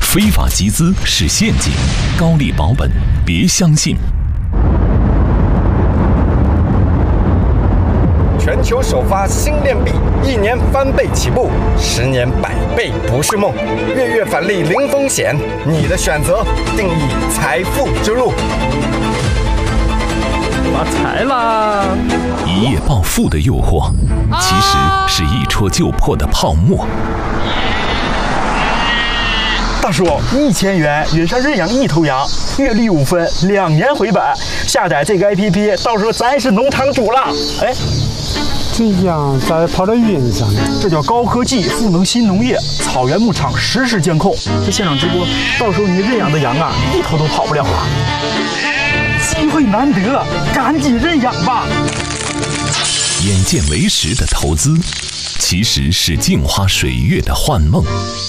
非法集资是陷阱，高利保本别相信。 全球首发新链币，1年翻倍起步，10年100倍不是梦。月返利零风险，你的选择定义财富之路。 发财啦！ 一夜暴富的诱惑，其实是一戳就破的泡沫。 大叔，1000元远山认养1头羊，月利5分，2年回本。下载这个 APP， 到时候咱是农场主了。哎， 这羊咋跑到云上呢？ 这叫高科技赋能新农业，草原牧场实时监控。这现场直播，到时候你认养的羊啊，1头都跑不了啊！机会难得，赶紧认养吧！ 眼见为实的投资，其实是镜花水月的幻梦。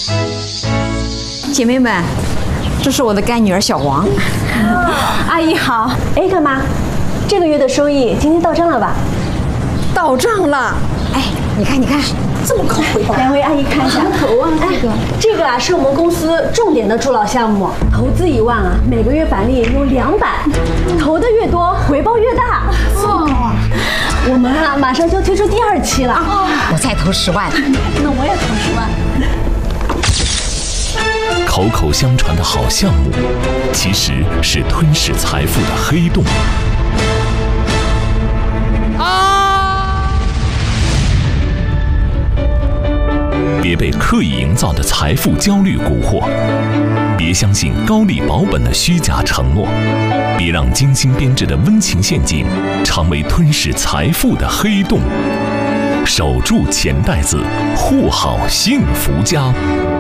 姐妹们，这是我的干女儿小王。 阿姨好。哎，干妈，这个月的收益今天到账了吧？ 到账了。哎，你看，这么快回报。 两位阿姨看一下。头啊，这个啊是我们公司重点的助老项目，投资1万啊，每个月返利有200，投的越多，回报越大。 哇！ 我们啊马上就推出第2期了。 我再投10万。 那我也投10万。 口口相传的好项目，其实是吞噬财富的黑洞。别被刻意营造的财富焦虑蛊惑，别相信高利保本的虚假承诺，别让精心编织的温情陷阱成为吞噬财富的黑洞。守住钱袋子，护好幸福家。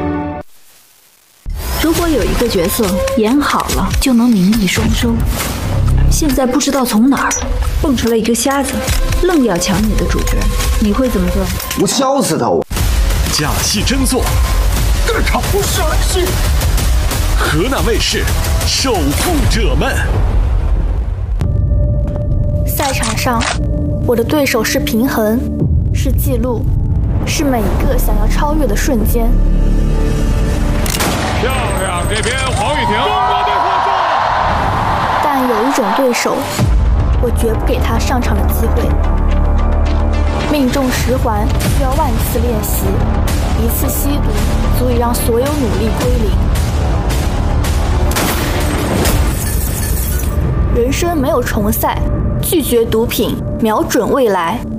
如果有一个角色演好了就能名利双收，现在不知道从哪儿蹦出来一个瞎子，愣要抢你的主角，你会怎么做？ 我笑死他！ 假戏真做， 各场神戏。 河南卫视守护者们。 赛场上，我的对手是平衡，是记录，是每一个想要超越的瞬间。 漂亮，这边黄雨婷，中国队获胜。 但有一种对手，我绝不给他上场的机会。命中10环需要万次练习，一次吸毒足以让所有努力归零。人生没有重赛，拒绝毒品，瞄准未来。